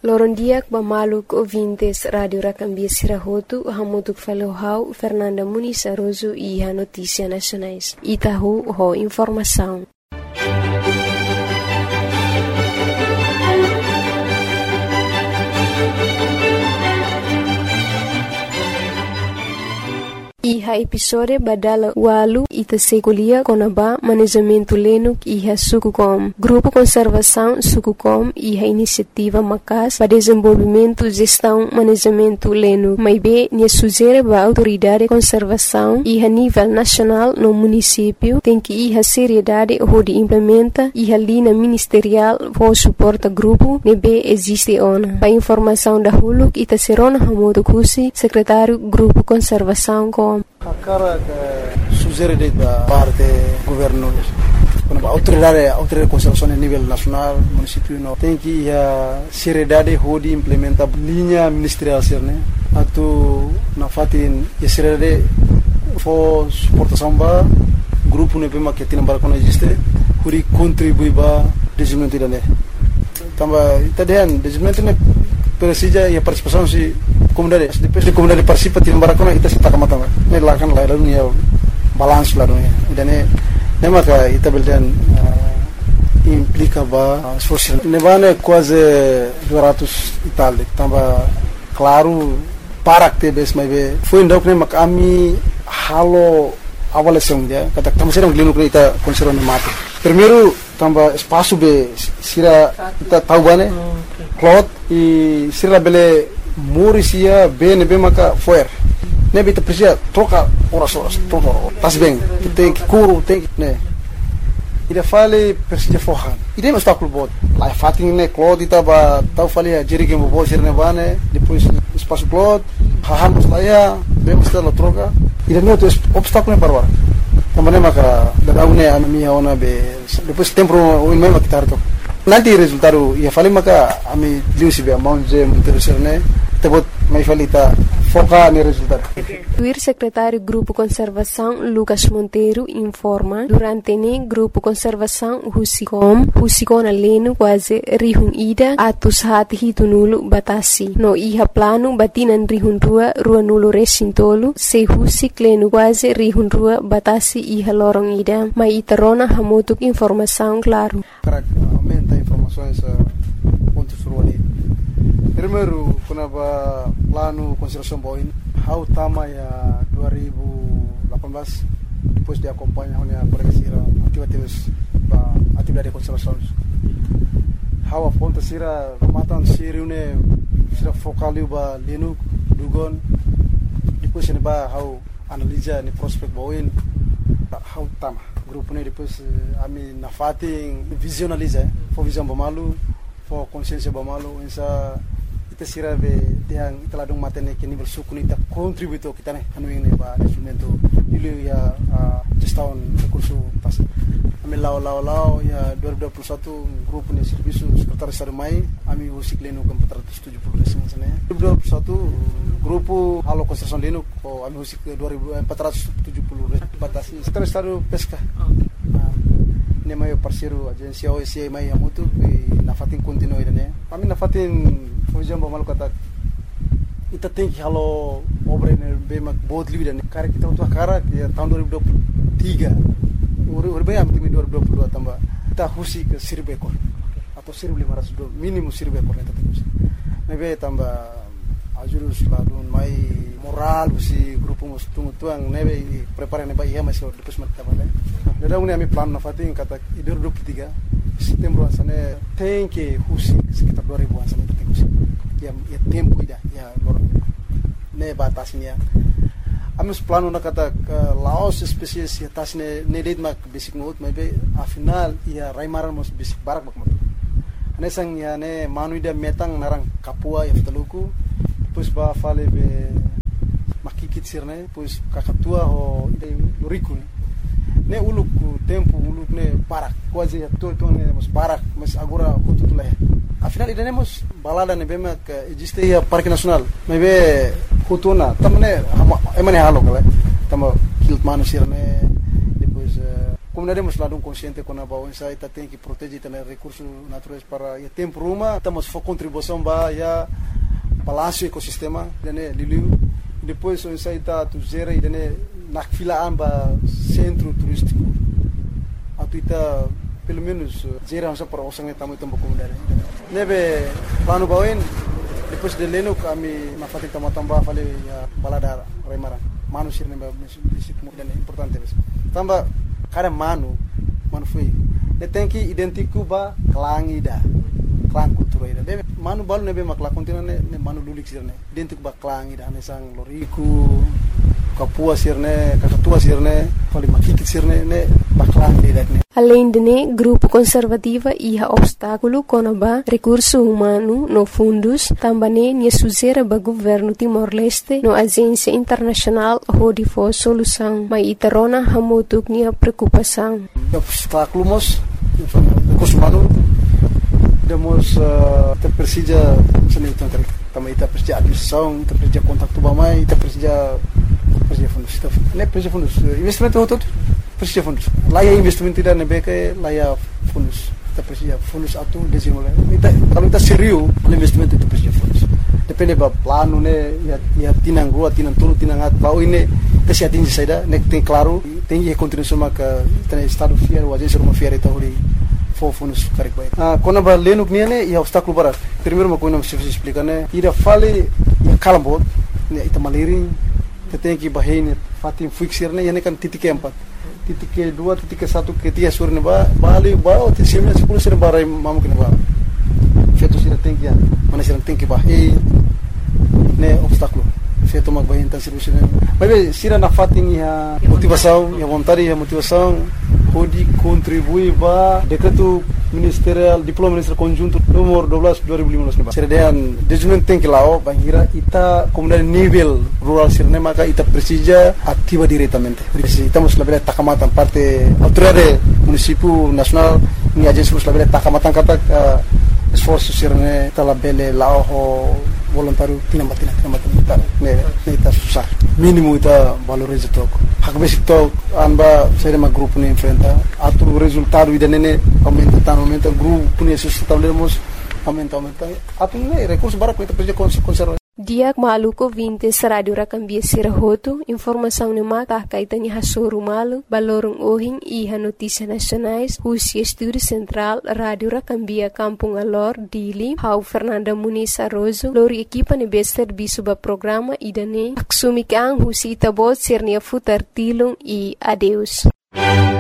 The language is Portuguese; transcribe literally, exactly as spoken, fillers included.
Lorondiak bamaluk ouvintes Radio Racambia Sirahotu, hamutuk falohau Fernanda Muniz Aroso e a Notícia Nacionais. Itahu ho informação. Iha episode badala walu ita sekolia konaba manejamento lenuk iha Sukucom. Grupo Conservação Sukucom iha iniciativa Macas para desenvolvimento, gestão, manejamento lenuk. Maibe nia sugere ba autoridade conservação iha nível nacional no município tem que iha seriedade ho de implementa iha linha ministerial ho suporta grupo nebe existe ona. Pa informação da huluk ita serona hamodo kusi secretário Grupo Conservação com a cara que sugere da parte governo quando a autoridade a autoridade de conservação a nível nacional município não tem que a seriedade de implementar linha ministerial né atu na fatin a seriedade for suportação ba grupo ne bema que tem para existe huri contribui ba desenvolvimento da né também tadian desenvolvimento ne precisa e a participação se comunidade depois de comunidade participa tim barakona ita sita kamata ne lakan la lalu ya balance la dunia dan ne ne maka ita beldan implica ba social ne bane quase duzentos e tal tamba claro para que bes mai be foi ndok ne maka ami halo avaliação dia kata tamo serang linu ita conserva ne mate primeiro tamba espaço be sira ita tahu bane cloth e sira bele Morisia bene bem maka foer. Ne bita precisa troca horas horas troca. Tas bem. Tem que curo tem que né. Ida fale precisa forran. Ida não está com bot. Lá fatin ne cloth ita ba tau fale a jeri que mo bo sirne bane depois espaço cloth. Hahan mustaya bem mustala troca. Ida não tem obstáculo para agora. Também maka da une a minha ona be depois tempo o mesmo que tarto. Nanti resultado ia fale maka ami liusi be amount je interesserne tebot mai falita foca no resultado. O secretário Grupo Conservação Lucas Monteiro informa durante ne Grupo Conservação Husicom Husicona leno quase rihun ida atus hati hitunulu batasi no iha plano batinan rihun rua rua nulu resintolu se husik leno quase rihun rua batasi iha lorong ida mai iterona hamutuk informação claro. Aumenta informações pontos ruali. Primeiro, quando a plano conservação boin, how tama ya dua ribu lapan belas depois de acompanhar a progressira atividades ba atividade de conservação. How a ponta sira matan siriune sira focaliu ba lenu dugon depois ne ba how analisa ni prospect boin how tama grupo ne depois ami na fating visualiza for visão bamalu for consciência bamalu essa ita sira be tiang telah dong matene ke nível suku ita contributo kita ne anu ini ba instrumento ilu ya gestão recurso pas ami lau lau lau ya dua ribu dua puluh satu grupo ne serviço sekretaris Estado mai ami usik leno ke empat ratus tujuh puluh desa sana dua ribu dua puluh satu grupo halo konstruksi leno ko ami usik empat ratus tujuh puluh batasi sekretaris Estado pesca ne mai parceiro agência O S I mai amutu na fatin continue ne ami na fatin por exemplo malu kata ita tem que halo obra ne bema bot livre ne cara kita untuk cara ya tahun dua ribu dua puluh tiga ur bem am dua ribu dua puluh dua tambah kita husi ke seribu ekor atau seribu lima ratus minimum seribu ekor ne tetap husi mebe tambah ajurus ladun mai moral si grupo mus tungu tuang nebe prepare ne ba iya masih depois mat tambah ne da uni ami plan na fatin kata dua ribu dua puluh tiga setembro asane tem que husi sekitar dua ribu asane tem husi ya ya tempo ida ya lorong ne batasnya amus plano na kata laos spesies ya tasne ne date mak basic note maybe a final ya raimaran mos basic barak bak moto ane sang ya ne manu ida metang narang kapua ya ftaluku depois ba fale be makikit sirne depois kakatua ho ida loriku ne uluk tempo uluk ne barak quase ya todo to ne mos barak mas agora contu tu leh afinal ida ne mos balada ne bema que existe ya parque nacional maybe hutuna tamne emane halo kala tamo kilt manu sirne depois comunidade hemos lado um consciente com a balança ita tem que proteger também recursos naturais para o tempo ruma estamos for contribuição para já balanço ecossistema né liliu depois o insa ita tu zera né na fila amba centro turístico atu ita pelo menos zera asa para osang tamu tempo comunidade nebe plano bawen depois de leno kami na fati tambah fale ya balada remara manusia nebe disitu dan importante bes tambah kada manu manu foi ne tem que identificar ba klang ida klang kultura ida de manu balu nebe makla kontina ne manu lulik sirne identificar ba klang ida ne sang loriku kapua sirne kakatua sirne fali makikit sirne ne ba klang ida ne. Além de né, grupo conservativa ia obstáculo conaba recurso humano no fundos, também ne suzera ba governo Timor-Leste no agência internacional hodi for solução, mas itarona hamutuk nia preocupação. Obstáculo mos recurso humano demos te persija seni tentang também ita persija administração, ita persija kontak tu bamai, ita persija persija fundos, ne persija fundos investimento hotot persija fundos. Laya investimento tidak nebeke laya fundos. Kita persija fundos atu desimulai. Ita kalau kita serius investimento itu persija fundos. Depende ba plano ne ya ya tinang rua tinang tulu tinang at bau ini kasi atingi saida nek tem claro tem que continuar maka tem estado fiel o agência uma fiel então ali for fundos carik baik. Ah quando ba leno que ne ya obstáculo para primeiro uma coisa se explicar né ira fale ya kalambot ne ita maliri tem que bahine fatim fixir ne ya ne kan titik empat titik ke dua titik ke satu ke tiga sur ne ba bali ba o tisimnya sepuluh sur barai mamu ke ba feito sira tem que mana sira tem que bahine ne obstáculo feito mag bahine tan serviço ne mas sira na fatim ya motivação ya vontade ya motivação pode contribuir ba decreto ministerial diploma ministerial conjunto nomor dua belas dua ribu lima belas ne ba sira dan desenvolvimento tem que lao bangira ita comunidade nível rural sirne maka ita precisa ativa diretamente estamos la bela takamatan parte autoridade município nacional ni agência la bela takamatan kata esforço sirne tala bele lao voluntário tinambat tinambat tinambat ne ne ita susah mínimo ita valoriza tok hak besi tok anba saya ma grupo ne enfrenta atu resultado ida nene aumenta tan aumenta grupo ne sustentaremos aumenta aumenta atu ne recurso bara ko ita precisa conservar. Diak maluko vintes radio rakambia sirahoto informação ne mata kaitani hasoru malu balorong ohing iha notícia nacionais husi estúdio central radio rakambia Kampung Alor Dili hau Fernanda Muniz Arrozo lori equipa ne bester bisuba programa idane aksumi kang husi tabot sernia futar tilung e adeus.